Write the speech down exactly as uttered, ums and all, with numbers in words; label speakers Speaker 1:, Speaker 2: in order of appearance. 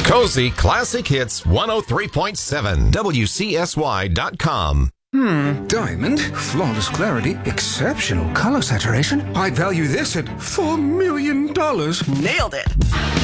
Speaker 1: Cozy Classic Hits one oh three point seven, W C S Y dot com.
Speaker 2: Hmm, diamond, flawless clarity, exceptional color saturation. I'd value this at four million dollars.
Speaker 3: Nailed it.